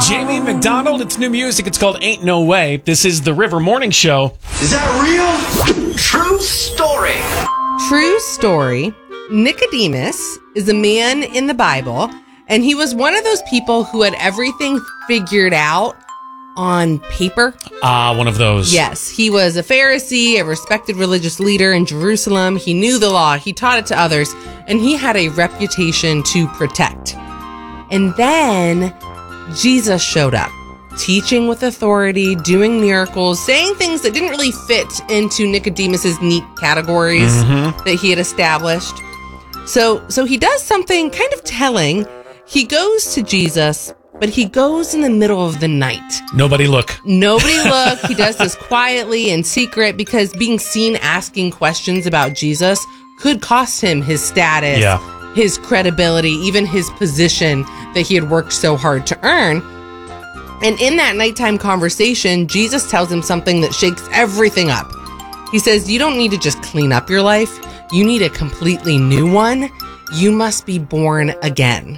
Jamie McDonald, it's new music. It's called Ain't No Way. This is the River Morning Show. Is that real? True story. True story. Nicodemus is a man in the Bible, and he was one of those people who had everything figured out on paper. One of those. Yes, he was a Pharisee, a respected religious leader in Jerusalem. He knew the law, he taught it to others, and he had a reputation to protect. And then Jesus showed up, teaching with authority, doing miracles, saying things that didn't really fit into Nicodemus's neat categories that he had established. So he does something kind of telling. He goes to Jesus, but he goes in the middle of the night. Nobody look. Nobody look. He does this quietly in secret because being seen asking questions about Jesus could cost him his status, his credibility, even his position that he had worked so hard to earn. And in that nighttime conversation, Jesus tells him something that shakes everything up. He says, you don't need to just clean up your life. You need a completely new one. You must be born again.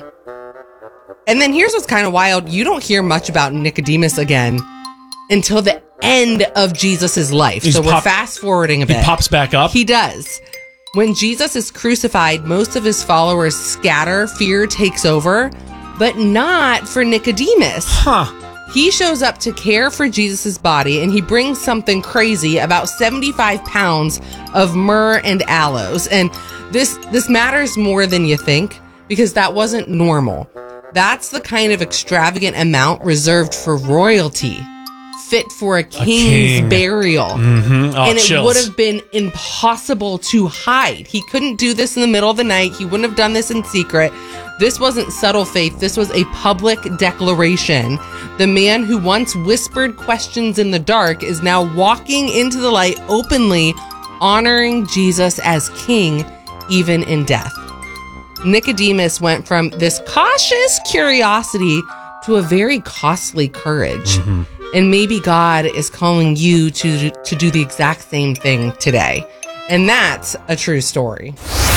And then here's what's kind of wild. You don't hear much about Nicodemus again until the end of Jesus's life. So we're fast forwarding a bit. He pops back up. He does. When Jesus is crucified, most of his followers scatter. Fear takes over, but not for Nicodemus. He shows up to care for Jesus's body, and he brings something crazy, about 75 pounds of myrrh and aloes. And this matters more than you think, because that wasn't normal. That's the kind of extravagant amount reserved for royalty, fit for a king's burial. And it would have been impossible to hide. He couldn't do this in the middle of the night. He wouldn't have done this in secret. This wasn't subtle faith. This was a public declaration. The man who once whispered questions in the dark is now walking into the light openly, honoring Jesus as king, even in death. Nicodemus went from this cautious curiosity to a very costly courage. And maybe God is calling you to do the exact same thing today. And that's a true story.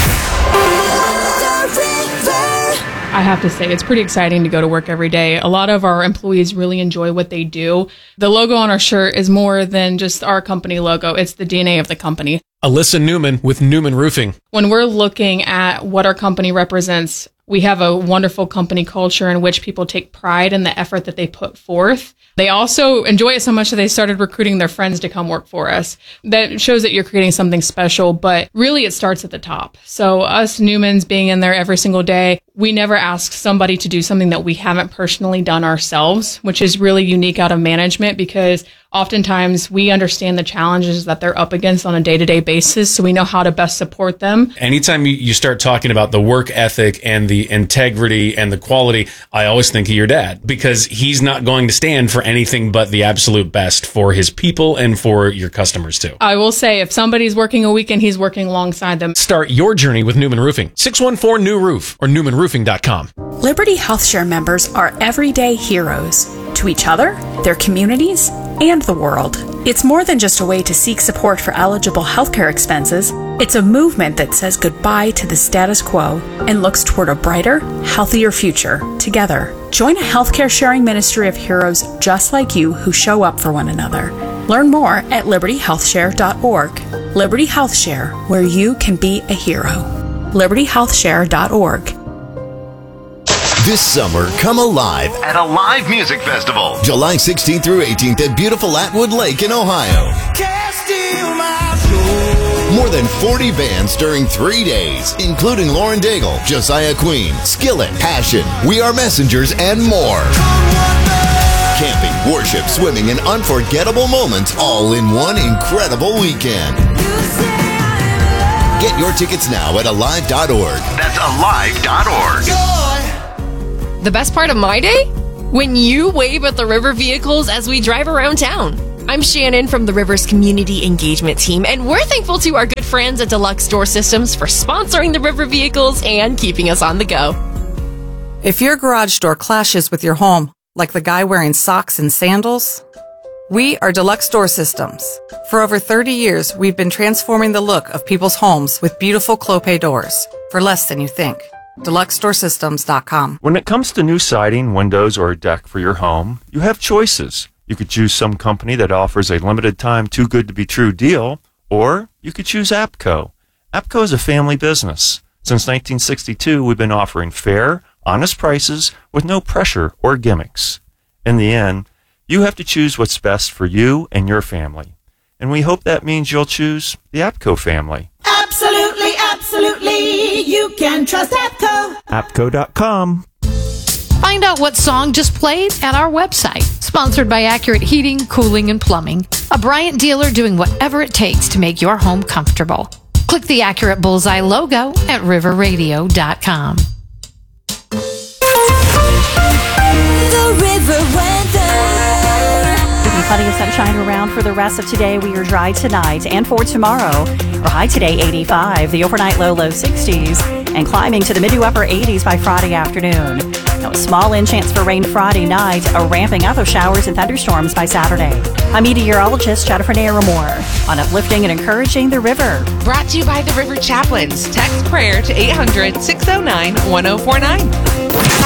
I have to say, it's pretty exciting to go to work every day. A lot of our employees really enjoy what they do. The logo on our shirt is more than just our company logo. It's the DNA of the company. Alyssa Newman with Newman Roofing. When we're looking at what our company represents, we have a wonderful company culture in which people take pride in the effort that they put forth. They also enjoy it so much that they started recruiting their friends to come work for us. That shows that you're creating something special, but really it starts at the top. So us Newmans being in there every single day, we never ask somebody to do something that we haven't personally done ourselves, which is really unique out of management because oftentimes we understand the challenges that they're up against on a day-to-day basis, so we know how to best support them. Anytime you start talking about the work ethic and the integrity and the quality, I always think of your dad because he's not going to stand for anything but the absolute best for his people and for your customers too. I will say if somebody's working a weekend, he's working alongside them. Start your journey with Newman Roofing. 614-NEW-ROOF or NewmanRoofing.com. Liberty HealthShare members are everyday heroes to each other, their communities, and the world. It's more than just a way to seek support for eligible healthcare expenses. It's a movement that says goodbye to the status quo and looks toward a brighter, healthier future together. Join a healthcare sharing ministry of heroes just like you who show up for one another. Learn more at libertyhealthshare.org. Liberty HealthShare, where you can be a hero. libertyhealthshare.org. This summer, come alive At a live music festival. July 16th through 18th at beautiful Atwood Lake in Ohio. More than 40 bands during 3 days, including Lauren Daigle, Josiah Queen, Skillet, Passion, We Are Messengers, and more. Camping, worship, swimming, and unforgettable moments all in one incredible weekend. Get your tickets now at alive.org. That's alive.org. The best part of my day? When you wave at the River vehicles as we drive around town. I'm Shannon from the Rivers Community Engagement Team, and we're thankful to our good friends at Deluxe Door Systems for sponsoring the River vehicles and keeping us on the go. If your garage door clashes with your home, like the guy wearing socks and sandals, we are Deluxe Door Systems. For over 30 years, we've been transforming the look of people's homes with beautiful Clopay doors for less than you think. DeluxeStoreSystems.com. When it comes to new siding, windows, or a deck for your home, you have choices. You could choose some company that offers a limited time too good to be true deal, or you could choose APCO. APCO is a family business. Since 1962, we've been offering fair, honest prices with no pressure or gimmicks. In the end, you have to choose what's best for you and your family. And we hope that means you'll choose the APCO family. Absolutely, absolutely. You can trust APCO. APCO.com. Find out what song just played at our website. Sponsored by Accurate Heating, Cooling, and Plumbing. A Bryant dealer doing whatever it takes to make your home comfortable. Click the Accurate Bullseye logo at riverradio.com. The River Weather. Plenty of sunshine around for the rest of today. We are dry tonight and for tomorrow. Our high today, 85. The overnight low 60s. And climbing to the mid to upper 80s by Friday afternoon. Now, a small in chance for rain Friday night. A ramping up of showers and thunderstorms by Saturday. I'm meteorologist Jennifer Naramore on uplifting and encouraging the river. Brought to you by the River Chaplains. Text prayer to 800-609-1049.